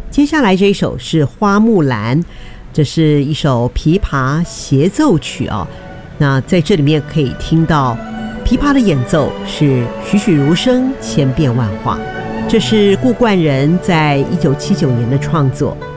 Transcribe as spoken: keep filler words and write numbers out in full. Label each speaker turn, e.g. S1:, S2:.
S1: 接下来这一首是《花木兰》，这是一首琵琶协奏曲哦。那在这里面可以听到琵琶的演奏是栩栩如生，千变万化。这是顾冠仁在一九七九年的创作。